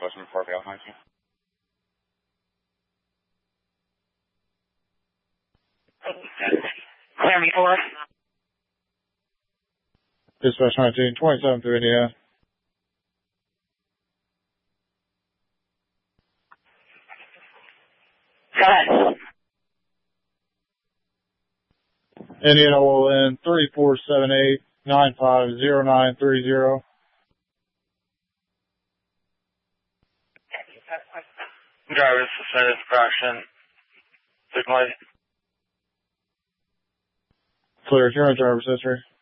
Northwest 4 behind you. Clear me for. Dispatch 19, 27 through Indiana. Go ahead. Indiana will end 3478-950930. Driver suspended fraction. Signal. Clear, your driver's history.